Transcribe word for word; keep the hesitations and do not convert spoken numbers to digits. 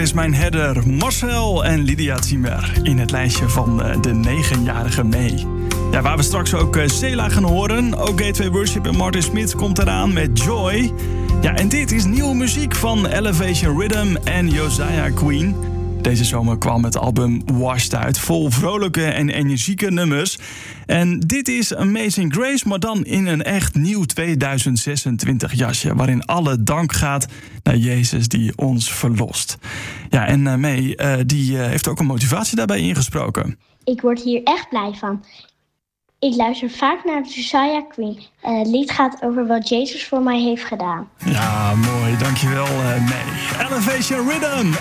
is mijn herder Marcel en Lydia Zimmer in het lijstje van de negenjarige May. Ja, waar we straks ook uh, Sela gaan horen. Ook Gateway Worship en Martin Smith komt eraan met Joy. Ja, en dit is nieuwe muziek van Elevation Rhythm en Josiah Queen. Deze zomer kwam het album Washed uit, vol vrolijke en energieke nummers. En dit is Amazing Grace, maar dan in een echt nieuw tweeduizend zesentwintig jasje, waarin alle dank gaat naar Jezus die ons verlost. Ja, en uh, May, uh, die uh, heeft ook een motivatie daarbij ingesproken. Ik word hier echt blij van. Ik luister vaak naar Josiah Queen. En het lied gaat over wat Jezus voor mij heeft gedaan. Ja, mooi. Dankjewel, uh, May. Elevation Rhythm.